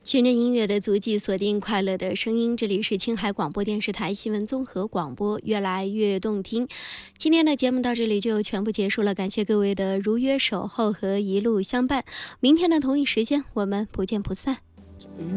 循着音乐的足迹，锁定快乐的声音。这里是青海广播电视台新闻综合广播，越来越动听。今天的节目到这里就全部结束了，感谢各位的如约守候和一路相伴。明天的同一时间，我们不见不散。